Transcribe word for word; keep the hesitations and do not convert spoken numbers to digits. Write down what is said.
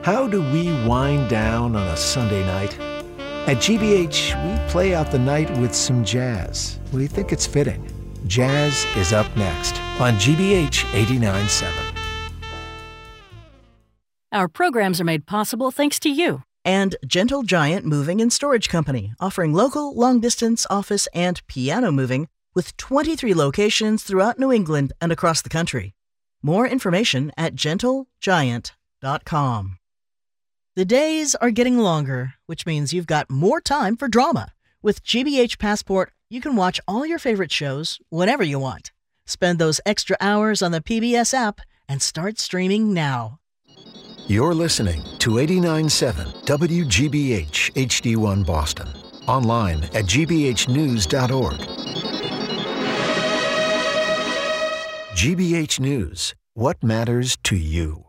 How do we wind down on a Sunday night? At G B H, we play out the night with some jazz. We think it's fitting. Jazz is up next on G B H eighty-nine point seven. Our programs are made possible thanks to you. And Gentle Giant Moving and Storage Company, offering local, long-distance, office, and piano moving with twenty-three locations throughout New England and across the country. More information at gentle giant dot com. The days are getting longer, which means you've got more time for drama. With G B H Passport, you can watch all your favorite shows whenever you want. Spend those extra hours on the P B S app and start streaming now. You're listening to eighty-nine point seven W G B H H D one Boston. Online at g b h news dot org. G B H News. What matters to you?